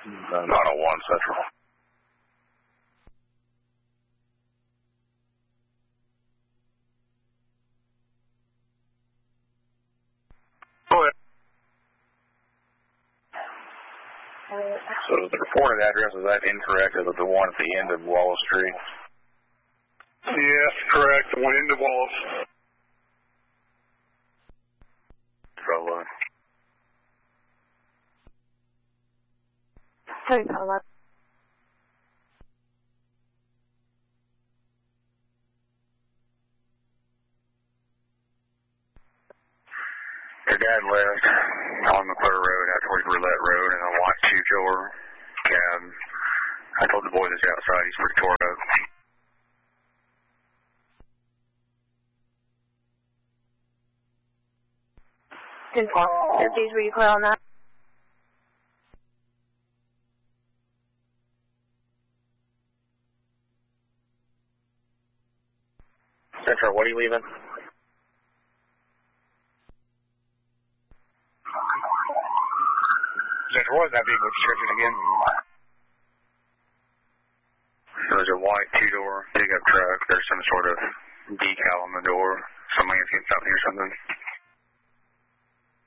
901 Central. Go ahead. So the reported address, is that incorrect? Is it the one at the end of Wallace Street? Yes, correct. The one end of Wallace. So, Sorry, Paula. Your dad left on McClure Road out towards Roulette Road in a white two-door cab. I told the boys it's outside. He's pretty tore up. Days were you clear on that? Central, what are you leaving? Central, what is that vehicle description again? It was a white two-door pickup truck. There's some sort of decal on the door. Somebody's getting something or something.